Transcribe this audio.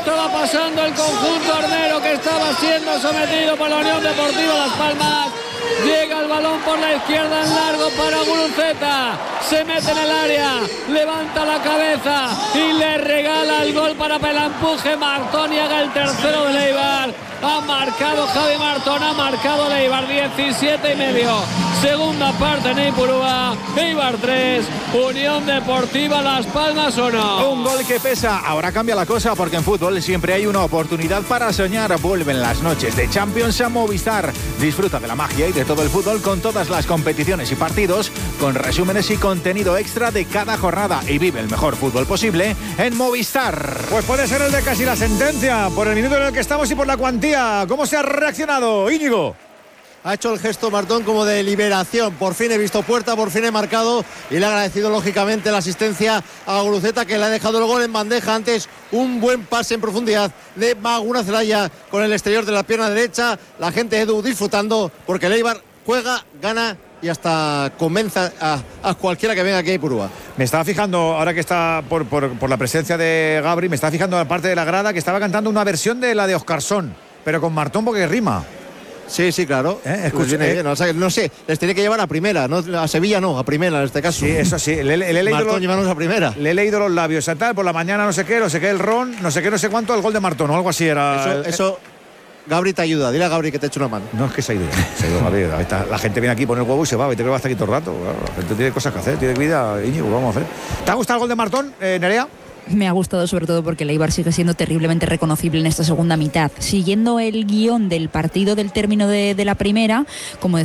estaba pasando el conjunto armero, que estaba siendo sometido por la Unión Deportiva Las Palmas. Llega el balón por la izquierda en largo para Guruceta. Se mete en el área, levanta la cabeza y le regala el gol para Pelempuje Martón y haga el tercero de Eibar. Ha marcado Javi Martón, ha marcado Eibar, 17,5. Segunda parte en Ipurúa. Eibar 3, Unión Deportiva Las Palmas 1. Un gol que pesa. Ahora cambia la cosa porque en fútbol siempre hay una oportunidad para soñar. Vuelven las noches de Champions a Movistar. Disfruta de la magia y de todo el fútbol con todas las competiciones y partidos, con resúmenes y contenido extra de cada jornada, y vive el mejor fútbol posible en Movistar. Pues puede ser el de casi la sentencia, por el minuto en el que estamos y por la cuantía. ¿Cómo se ha reaccionado, Íñigo? Ha hecho el gesto Martón como de liberación. Por fin he visto puerta, por fin he marcado, y le ha agradecido lógicamente la asistencia a Guruceta, que le ha dejado el gol en bandeja. Antes un buen pase en profundidad de Maguna Zelaya con el exterior de la pierna derecha. La gente de Edu disfrutando porque el Eibar juega, gana y hasta convenza a cualquiera que venga aquí a Ipurúa. Me estaba fijando, ahora que está por la presencia de Gabri, me estaba fijando en la parte de la grada que estaba cantando una versión de la de Oscarsson, pero con Martón porque rima. Sí, claro. Escucha, o sea, no sé, les tiene que llevar a primera, no a Sevilla, no, a primera en este caso. Sí, eso sí. Le he leído Martón, llévanos a primera. Le he leído los labios, a tal, por la mañana no sé qué el ron, no sé sé cuánto, el gol de Martón o algo así era. Eso Gabri te ayuda, dile a Gabri que te eche una mano. No, es que se ha ido Gabri. La gente viene aquí, pone el huevo y se va, vete que va a estar aquí todo el rato. La gente tiene cosas que hacer, tiene vida, Íñigo, vamos a hacer. ¿Te ha gustado el gol de Martón, Nerea? Me ha gustado sobre todo porque el Eibar sigue siendo terriblemente reconocible en esta segunda mitad. Siguiendo el guión del partido del término de la primera, como